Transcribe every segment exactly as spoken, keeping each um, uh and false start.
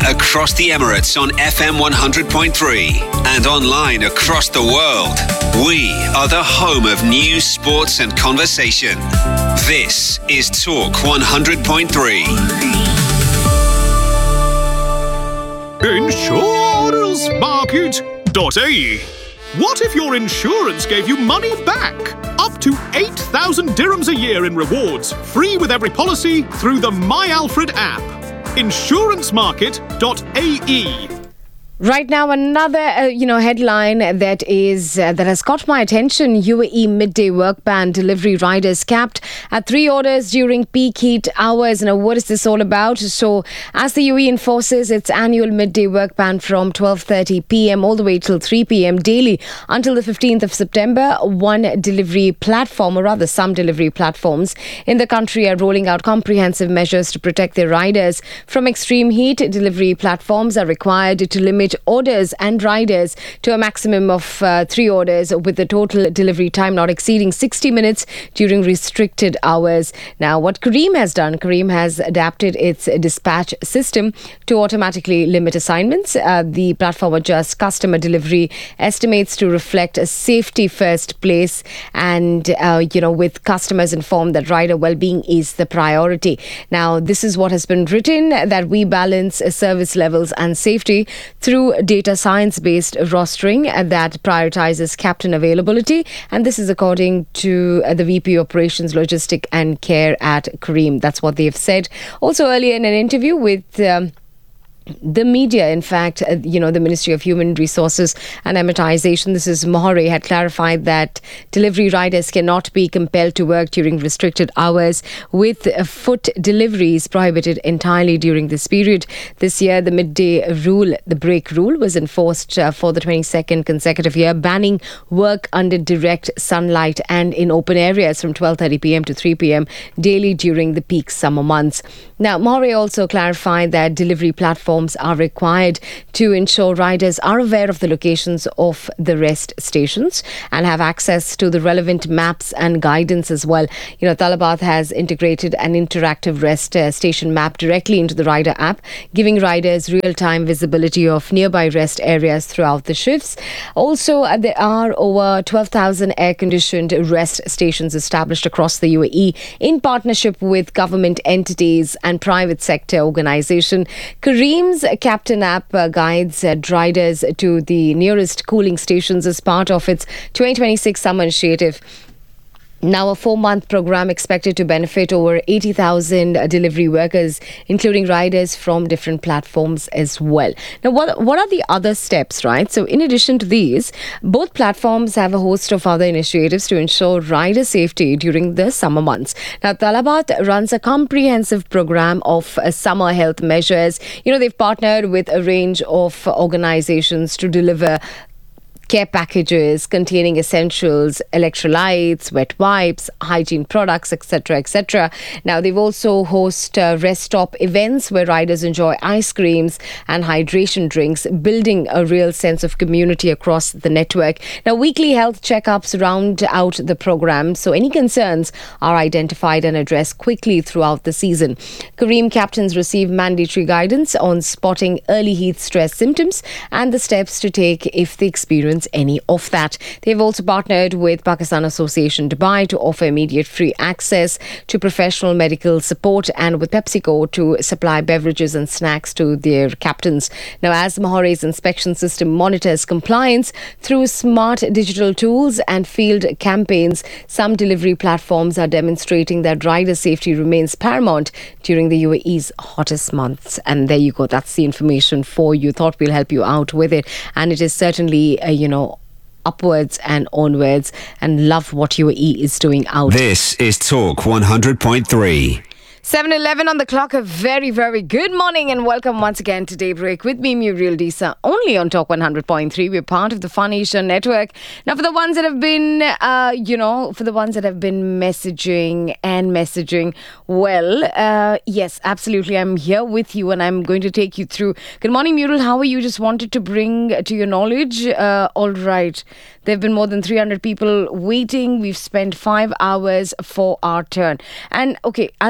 across the Emirates on F M one hundred point three and online across the world. We are the home of news, sports and conversation. This is Talk one hundred point three. insurance market dot a e. What if your insurance gave you money back? Up to eight thousand dirhams a year in rewards, free with every policy through the My Alfred app. insurance market dot a e. Right now, another uh, you know headline that is uh, that has caught my attention: U A E midday work ban, delivery riders capped at three orders during peak heat hours. Now, what is this all about? So, as the U A E enforces its annual midday work ban from twelve thirty p.m. all the way till three p.m. daily until the fifteenth of September, one delivery platform, or rather some delivery platforms in the country, are rolling out comprehensive measures to protect their riders from extreme heat. Delivery platforms are required to limit orders and riders to a maximum of uh, three orders, with the total delivery time not exceeding sixty minutes during restricted hours. Now, what Careem has done, Careem has adapted its dispatch system to automatically limit assignments. Uh, the platform adjusts customer delivery estimates to reflect a safety first place, and uh, you know with customers informed that rider well-being is the priority. Now, this is what has been written, that we balance service levels and safety through data science-based rostering that prioritizes captain availability, and this is according to the V P Operations, Logistic and Care at Careem. That's what they've said. Also, earlier in an interview with um, the media, in fact, uh, you know, the Ministry of Human Resources and Amortization, this is Mohore, had clarified that delivery riders cannot be compelled to work during restricted hours, with uh, foot deliveries prohibited entirely during this period. This year, the midday rule, the break rule, was enforced uh, for the twenty-second consecutive year, banning work under direct sunlight and in open areas from twelve thirty p.m. to three p.m. daily during the peak summer months. Now, Mohore also clarified that delivery platforms are required to ensure riders are aware of the locations of the rest stations and have access to the relevant maps and guidance as well. You know, Talabat has integrated an interactive rest uh, station map directly into the rider app, giving riders real-time visibility of nearby rest areas throughout the shifts. Also, uh, there are over twelve thousand air-conditioned rest stations established across the U A E in partnership with government entities and private sector organisation. Careem's Captain app uh, guides uh, riders to the nearest cooling stations as part of its twenty twenty-six summer initiative. Now, a four-month program expected to benefit over eighty thousand uh, delivery workers, including riders from different platforms as well. Now, what what are the other steps, right? So, in addition to these, both platforms have a host of other initiatives to ensure rider safety during the summer months. Now, Talabat runs a comprehensive program of uh, summer health measures. You know, they've partnered with a range of organizations to deliver care packages containing essentials, electrolytes, wet wipes, hygiene products, et cetera, et cetera. Now, they've also host uh, rest stop events where riders enjoy ice creams and hydration drinks, building a real sense of community across the network. Now, weekly health checkups round out the program, so any concerns are identified and addressed quickly throughout the season. Careem captains receive mandatory guidance on spotting early heat stress symptoms and the steps to take if they experience any of that. They've also partnered with Pakistan Association Dubai to offer immediate free access to professional medical support, and with PepsiCo to supply beverages and snacks to their captains. Now, as Mohore's inspection system monitors compliance through smart digital tools and field campaigns, some delivery platforms are demonstrating that rider safety remains paramount during the U A E's hottest months. And there you go. That's the information for you. Thought we'll help you out with it. And it is certainly, uh, you know, upwards and onwards, and love what U A E is doing out. This is Talk one hundred point three. seven eleven on the clock. A very, very good morning and welcome once again to Daybreak with me, Muriel Disa, only on Talk one hundred point three. We're part of the Fun Asia network. Now, for the ones that have been, uh, you know, for the ones that have been messaging and messaging, well, uh, yes, absolutely. I'm here with you and I'm going to take you through. Good morning, Muriel. How are you? Just wanted to bring to your knowledge. Uh, all right. There have been more than three hundred people waiting. We've spent five hours for our turn. And okay, I'll tell you what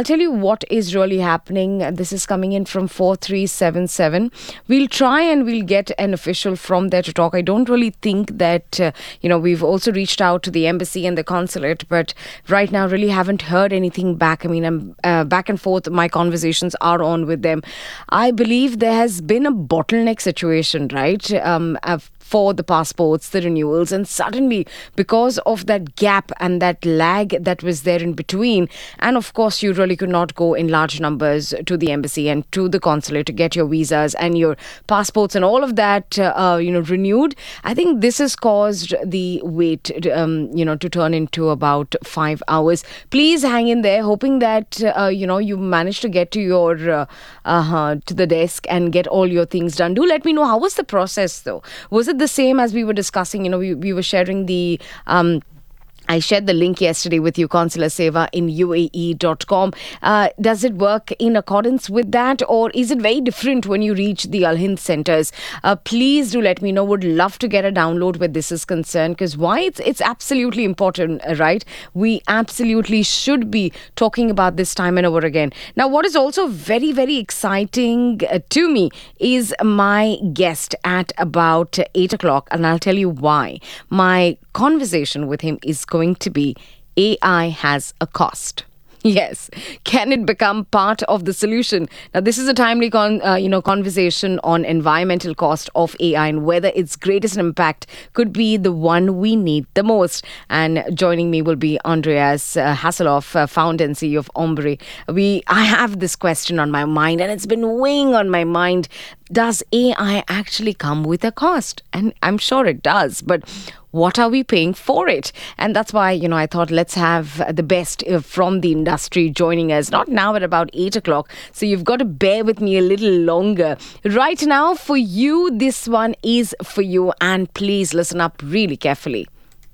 what is really happening. This is coming in from four three seven seven. We'll try and we'll get an official from there to talk. I don't really think that, uh, you know, we've also reached out to the embassy and the consulate, but right now really haven't heard anything back. I mean, I'm uh, back and forth. My conversations are on with them. I believe there has been a bottleneck situation, right? Um, I've for the passports, the renewals, and suddenly because of that gap and that lag that was there in between, and of course you really could not go in large numbers to the embassy and to the consulate to get your visas and your passports and all of that uh, you know renewed. I think this has caused the wait um, you know to turn into about five hours. Please hang in there, hoping that uh, you know you manage to get to your uh, uh, to the desk and get all your things done. Do let me know, how was the process though? Was it the same as we were discussing? You know, we, we were sharing the um I shared the link yesterday with you, Consular Seva in U A E dot com. Uh, does it work in accordance with that, or is it very different when you reach the Al Hind centers? Uh, please do let me know. Would love to get a download where this is concerned, because why it's it's absolutely important, right? We absolutely should be talking about this time and over again. Now, what is also very, very exciting uh, to me is my guest at about eight o'clock, and I'll tell you why. My conversation with him is going to be A I has a cost. Yes. Can it become part of the solution? Now, this is a timely con, uh, you know, conversation on environmental cost of A I and whether its greatest impact could be the one we need the most. And joining me will be Andreas uh, Hasselhoff, uh, founder and C E O of Ombre. We, I have this question on my mind, and it's been weighing on my mind. Does A I actually come with a cost? And I'm sure it does, but what are we paying for it? And that's why, you know, I thought let's have the best from the industry joining us, not now at about eight o'clock. So you've got to bear with me a little longer. Right now, for you, this one is for you. And please listen up really carefully.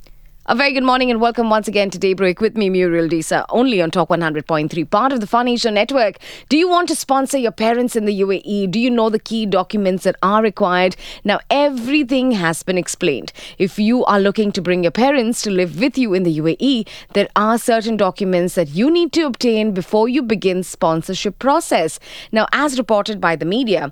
A very good morning and welcome once again to Daybreak with me, Muriel Disa, only on Talk one hundred point three, part of the Fun Asia Network. Do you want to sponsor your parents in the U A E? Do you know the key documents that are required? Now, everything has been explained. If you are looking to bring your parents to live with you in the U A E, there are certain documents that you need to obtain before you begin sponsorship process. Now, as reported by the media,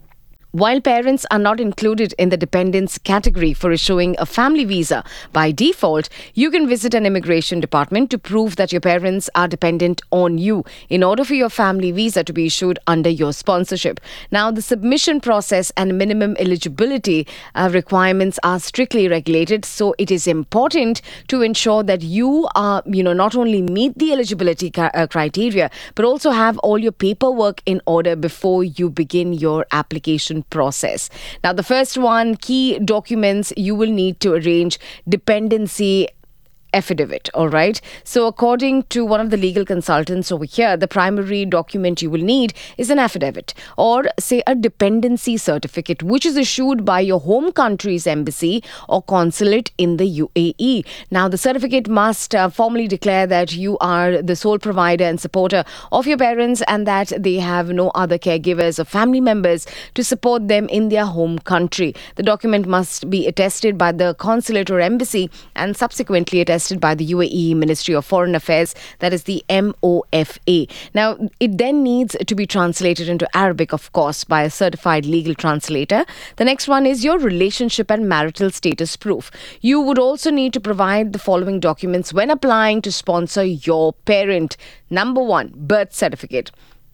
while parents are not included in the dependents category for issuing a family visa by default, you can visit an immigration department to prove that your parents are dependent on you in order for your family visa to be issued under your sponsorship. Now, the submission process and minimum eligibility uh, requirements are strictly regulated, so it is important to ensure that you are, you know, not only meet the eligibility ca- uh, criteria, but also have all your paperwork in order before you begin your application process. Now, the first one, key documents you will need to arrange dependency affidavit. All right. So according to one of the legal consultants over here, the primary document you will need is an affidavit or say a dependency certificate, which is issued by your home country's embassy or consulate in the U A E. Now, the certificate must uh, formally declare that you are the sole provider and supporter of your parents and that they have no other caregivers or family members to support them in their home country. The document must be attested by the consulate or embassy and subsequently attested by the U A E Ministry of Foreign Affairs, that is the M O F A. Now, it then needs to be translated into Arabic, of course, by a certified legal translator. The next one is your relationship and marital status proof. You would also need to provide the following documents when applying to sponsor your parent. Number one, birth certificate.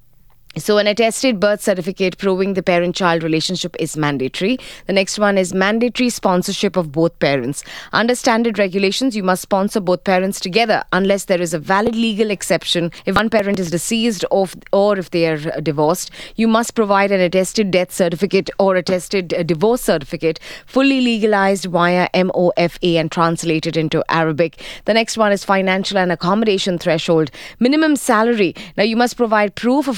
So an attested birth certificate proving the parent-child relationship is mandatory. The next one is mandatory sponsorship of both parents. Under standard regulations, you must sponsor both parents together unless there is a valid legal exception. If one parent is deceased or, or if they are divorced, you must provide an attested death certificate or attested divorce certificate, fully legalized via M O F A and translated into Arabic. The next one is financial and accommodation threshold. Minimum salary. Now, you must provide proof of a minimum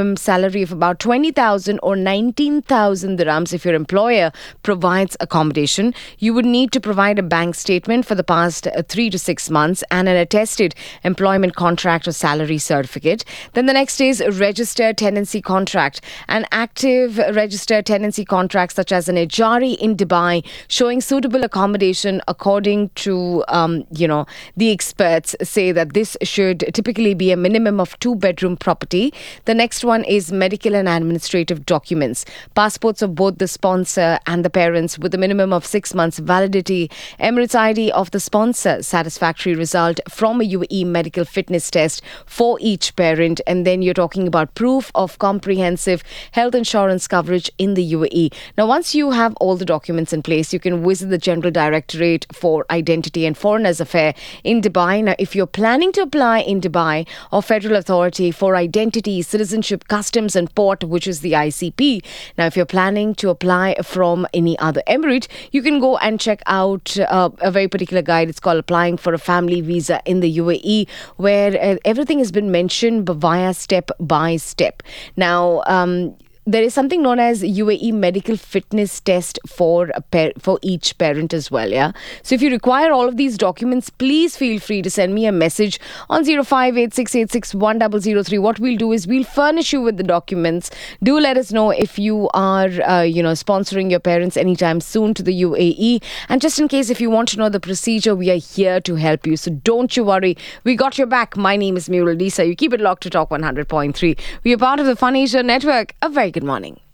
minimum salary of about twenty thousand or nineteen thousand dirhams if your employer provides accommodation. You would need to provide a bank statement for the past uh, three to six months and an attested employment contract or salary certificate. Then the next is a registered tenancy contract. An active registered tenancy contract such as an Ejari in Dubai showing suitable accommodation according to, um, you know, the experts say that this should typically be a minimum of two bedroom property. The next one is medical and administrative documents. Passports of both the sponsor and the parents with a minimum of six months validity. Emirates I D of the sponsor. Satisfactory result from a U A E medical fitness test for each parent. And then you're talking about proof of comprehensive health insurance coverage in the U A E. Now, once you have all the documents in place, you can visit the General Directorate for Identity and Foreigners Affairs in Dubai. Now, if you're planning to apply in Dubai or Federal Authority for Identity, Citizenship, Customs and Port, which is the I C P. Now, if you're planning to apply from any other emirate, you can go and check out uh, a very particular guide. It's called Applying for a Family Visa in the U A E, where uh, everything has been mentioned via step by step. Now, um, there is something known as U A E medical fitness test for a par- for each parent as well, yeah? So if you require all of these documents, please feel free to send me a message on zero five eight six eight six one zero zero three. What we'll do is we'll furnish you with the documents. Do let us know if you are, uh, you know, sponsoring your parents anytime soon to the U A E. And just in case if you want to know the procedure, we are here to help you. So don't you worry. We got your back. My name is Murul Disa. You keep it locked to Talk one hundred point three. We are part of the Fun Asia Network. A very good morning.